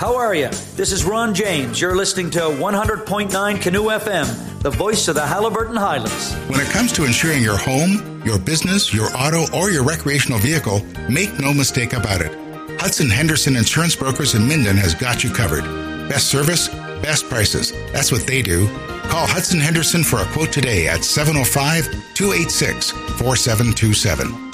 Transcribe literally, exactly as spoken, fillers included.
How are you? This is Ron James. You're listening to one hundred point nine Canoe F M, the voice of the Halliburton Highlands. When it comes to insuring your home, your business, your auto, or your recreational vehicle, make no mistake about it. Hudson Henderson Insurance Brokers in Minden has got you covered. Best service, best prices. That's what they do. Call Hudson Henderson for a quote today at seven oh five, two eight six, four seven two seven.